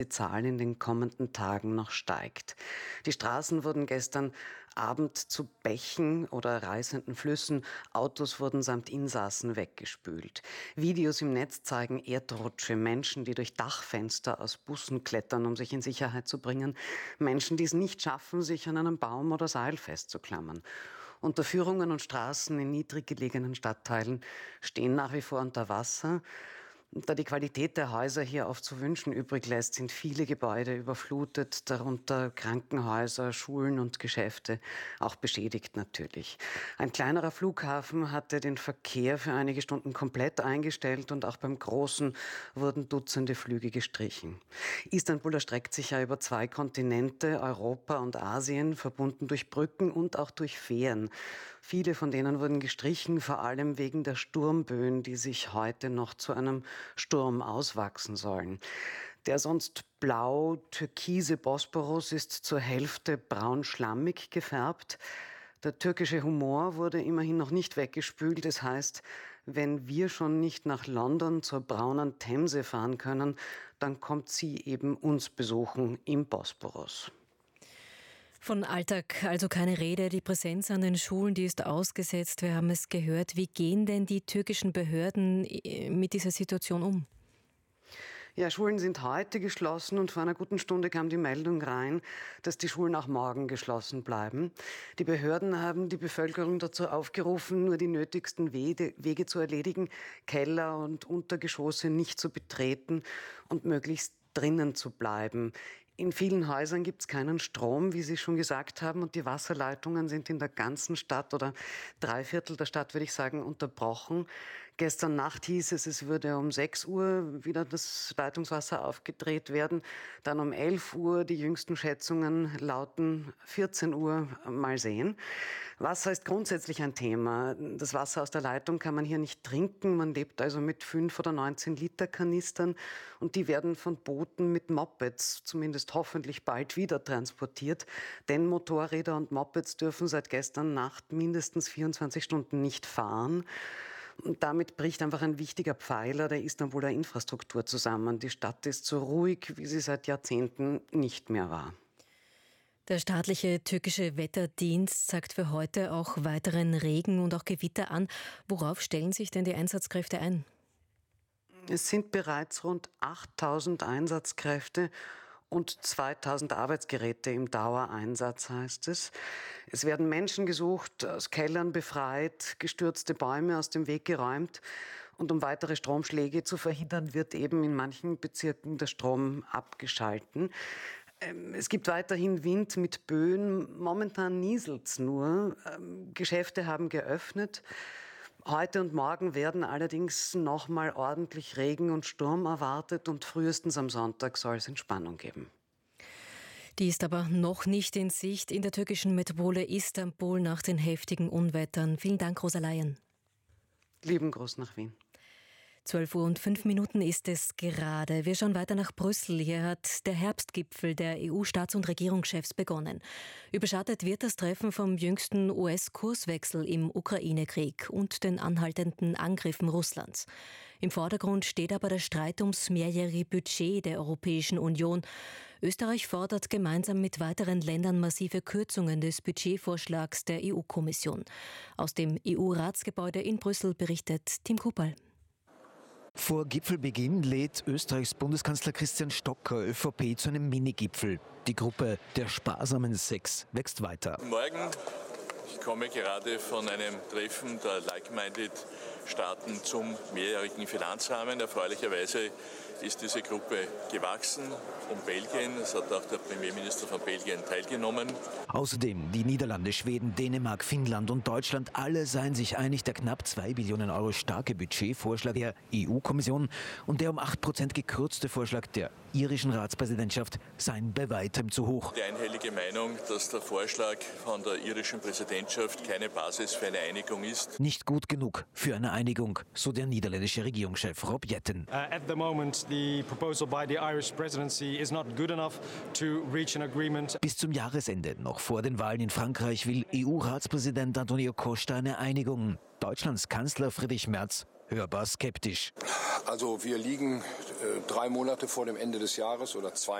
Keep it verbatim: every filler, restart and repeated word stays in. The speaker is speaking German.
die Zahl in den kommenden Tagen noch steigt. Die Straßen wurden gestern Abend zu Bächen oder reißenden Flüssen. Autos wurden samt Insassen weggespült. Videos im Netz zeigen Erdrutsche, Menschen, die durch Dachfenster aus Bussen klettern, um sich in Sicherheit zu bringen. Menschen, die es nicht schaffen, sich an einem Baum oder Seil festzuklammern. Unterführungen und Straßen in niedrig gelegenen Stadtteilen stehen nach wie vor unter Wasser. Da die Qualität der Häuser hier oft zu wünschen übrig lässt, sind viele Gebäude überflutet, darunter Krankenhäuser, Schulen und Geschäfte, auch beschädigt natürlich. Ein kleinerer Flughafen hatte den Verkehr für einige Stunden komplett eingestellt und auch beim Großen wurden Dutzende Flüge gestrichen. Istanbul erstreckt sich ja über zwei Kontinente, Europa und Asien, verbunden durch Brücken und auch durch Fähren. Viele von denen wurden gestrichen, vor allem wegen der Sturmböen, die sich heute noch zu einem Sturm auswachsen sollen. Der sonst blau-türkise Bosporus ist zur Hälfte braun-schlammig gefärbt. Der türkische Humor wurde immerhin noch nicht weggespült. Das heißt, wenn wir schon nicht nach London zur braunen Themse fahren können, dann kommt sie eben uns besuchen im Bosporus. Von Alltag also keine Rede. Die Präsenz an den Schulen, die ist ausgesetzt. Wir haben es gehört. Wie gehen denn die türkischen Behörden mit dieser Situation um? Ja, Schulen sind heute geschlossen und vor einer guten Stunde kam die Meldung rein, dass die Schulen auch morgen geschlossen bleiben. Die Behörden haben die Bevölkerung dazu aufgerufen, nur die nötigsten Wege, Wege zu erledigen, Keller und Untergeschosse nicht zu betreten und möglichst drinnen zu bleiben. In vielen Häusern gibt es keinen Strom, wie Sie schon gesagt haben, und die Wasserleitungen sind in der ganzen Stadt oder drei Viertel der Stadt, würde ich sagen, unterbrochen. Gestern Nacht hieß es, es würde um sechs Uhr wieder das Leitungswasser aufgedreht werden. Dann um elf Uhr, die jüngsten Schätzungen lauten vierzehn Uhr, mal sehen. Wasser ist grundsätzlich ein Thema. Das Wasser aus der Leitung kann man hier nicht trinken. Man lebt also mit fünf oder neunzehn Liter Kanistern und die werden von Booten mit Mopeds, zumindest hoffentlich bald wieder transportiert. Denn Motorräder und Mopeds dürfen seit gestern Nacht mindestens vierundzwanzig Stunden nicht fahren. Und damit bricht einfach ein wichtiger Pfeiler der Istanbuler Infrastruktur zusammen. Die Stadt ist so ruhig, wie sie seit Jahrzehnten nicht mehr war. Der staatliche türkische Wetterdienst sagt für heute auch weiteren Regen und auch Gewitter an. Worauf stellen sich denn die Einsatzkräfte ein? Es sind bereits rund achttausend Einsatzkräfte und zweitausend Arbeitsgeräte im Dauereinsatz, heißt es. Es werden Menschen gesucht, aus Kellern befreit, gestürzte Bäume aus dem Weg geräumt. Und um weitere Stromschläge zu verhindern, wird eben in manchen Bezirken der Strom abgeschalten. Es gibt weiterhin Wind mit Böen. Momentan nieselt's nur. Geschäfte haben geöffnet. Heute und morgen werden allerdings noch mal ordentlich Regen und Sturm erwartet und frühestens am Sonntag soll es Entspannung geben. Die ist aber noch nicht in Sicht in der türkischen Metropole Istanbul nach den heftigen Unwettern. Vielen Dank, Rosa Laien. Lieben Gruß nach Wien. zwölf Uhr und fünf Minuten ist es gerade. Wir schauen weiter nach Brüssel. Hier hat der Herbstgipfel der E U-Staats- und Regierungschefs begonnen. Überschattet wird das Treffen vom jüngsten U S-Kurswechsel im Ukraine-Krieg und den anhaltenden Angriffen Russlands. Im Vordergrund steht aber der Streit ums mehrjährige Budget der Europäischen Union. Österreich fordert gemeinsam mit weiteren Ländern massive Kürzungen des Budgetvorschlags der E U-Kommission. Aus dem E U-Ratsgebäude in Brüssel berichtet Tim Kupal. Vor Gipfelbeginn lädt Österreichs Bundeskanzler Christian Stocker ÖVP zu einem Minigipfel. Die Gruppe der sparsamen Sechs wächst weiter. Morgen, ich komme gerade von einem Treffen der Like-Minded-Staaten zum mehrjährigen Finanzrahmen. Erfreulicherweise ist diese Gruppe gewachsen um Belgien. Es hat auch der Premierminister von Belgien teilgenommen. Außerdem die Niederlande, Schweden, Dänemark, Finnland und Deutschland, alle seien sich einig, der knapp zwei Billionen Euro starke Budgetvorschlag der E U-Kommission und der um acht Prozent gekürzte Vorschlag der irischen Ratspräsidentschaft seien bei weitem zu hoch. Die einhellige Meinung, dass der Vorschlag von der irischen Präsidentschaft keine Basis für eine Einigung ist. Nicht gut genug für eine Einigung, so der niederländische Regierungschef Rob Jetten. Uh, at the moment, the proposal by the Irish presidency is not good enough to reach an agreement. Bis zum Jahresende, noch vor den Wahlen in Frankreich, will E U-Ratspräsident Antonio Costa eine Einigung. Deutschlands Kanzler Friedrich Merz hörbar skeptisch. Also wir liegen drei Monate vor dem Ende des Jahres oder zwei